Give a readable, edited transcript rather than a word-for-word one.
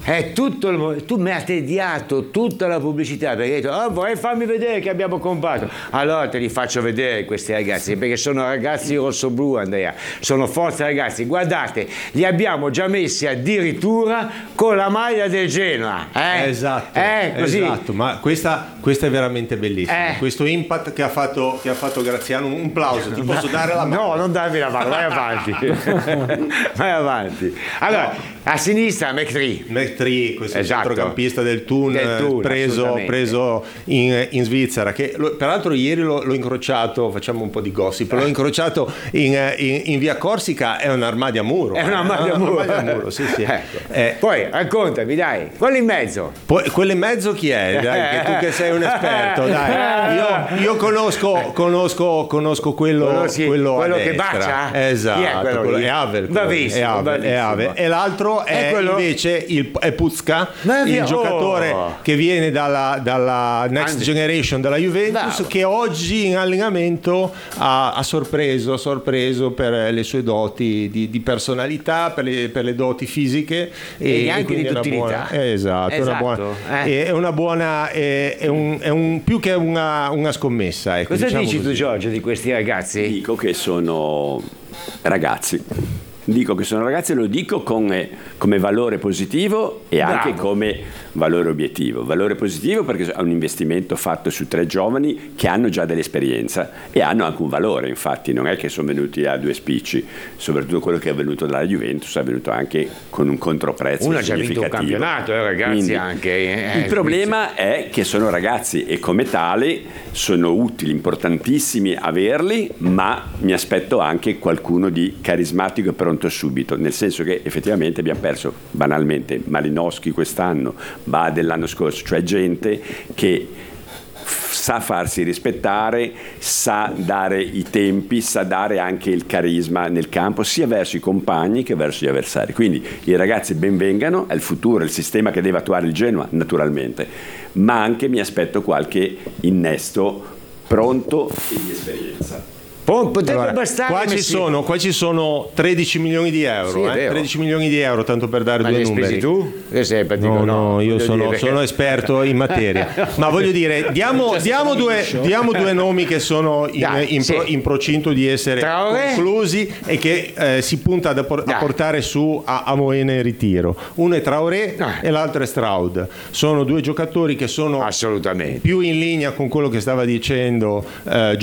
Tu mi hai tediato tutta la pubblicità perché hai detto vorrei farmi vedere che abbiamo comprato. Allora te li faccio vedere questi ragazzi, perché sono ragazzi rossoblu, Andrea, sono forza ragazzi. Guardate, li abbiamo già messi addirittura con la maglia del Genoa. Esatto, così. esatto, ma questa è veramente bellissima. Questo impact che ha fatto Graziano, un plauso, ti posso dare la mano? No, non darmi la mano, vai avanti. Vai avanti. Allora, a sinistra McTree, questo esatto, centrocampista del Thun preso in Svizzera, che peraltro ieri l'ho incrociato, facciamo un po' di gossip, l'ho incrociato in via Corsica, è un armadio a muro. È un armadio a muro, sì. Ecco. Poi raccontami, dai, quello in mezzo. Quello in mezzo chi è? Dai, che tu che sei un esperto, dai. Io conosco quello che bacia? Esatto, è Havel. Bravissimo. E l'altro è invece è Pucca, il giocatore che viene dalla Next Generation della Juventus, che oggi in allenamento ha sorpreso per le sue doti di personalità, per le doti fisiche e anche di duttilità. È una buona, è un più che una scommessa. Ecco, cosa dici tu, Giorgio, di questi ragazzi? Dico che sono ragazzi. Lo dico come valore positivo e anche come valore obiettivo. Valore positivo perché è un investimento fatto su 3 giovani che hanno già dell'esperienza e hanno anche un valore, infatti non è che sono venuti a 2 spicci, soprattutto quello che è venuto dalla Juventus è venuto anche con un controprezzo uno ha già vinto un campionato, ragazzi. Quindi, anche il problema è che sono ragazzi e come tali sono utili, importantissimi averli, ma mi aspetto anche qualcuno di carismatico e pronto subito, nel senso che effettivamente abbiamo perso banalmente Malinowski quest'anno, Bade l'anno scorso, cioè gente che sa farsi rispettare, sa dare i tempi, sa dare anche il carisma nel campo sia verso i compagni che verso gli avversari. Quindi i ragazzi benvengano, è il futuro, è il sistema che deve attuare il Genoa naturalmente, ma anche mi aspetto qualche innesto pronto e di esperienza. Potrebbe bastare. Qua ci sono 13 milioni di euro, 13 milioni di euro, tanto per dare due numeri. Tu? No, io sono esperto in materia. Ma voglio dire, diamo due nomi che sono in procinto di essere conclusi e che si punta a portare su a Moena in ritiro. Uno è Traoré e l'altro è Stroud. Sono 2 giocatori che sono assolutamente più in linea con quello che stava dicendo